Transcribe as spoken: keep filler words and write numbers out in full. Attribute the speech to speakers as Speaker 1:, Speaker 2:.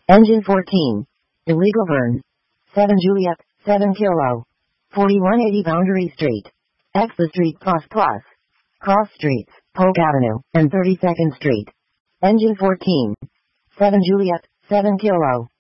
Speaker 1: Engine fourteen. Illegal burn. seven Juliet, seven Kilo. forty-one eighty Boundary Street. Exit Street plus plus. Cross Streets, Polk Avenue, and thirty-second Street. Engine fourteen. seven Juliet, seven Kilo.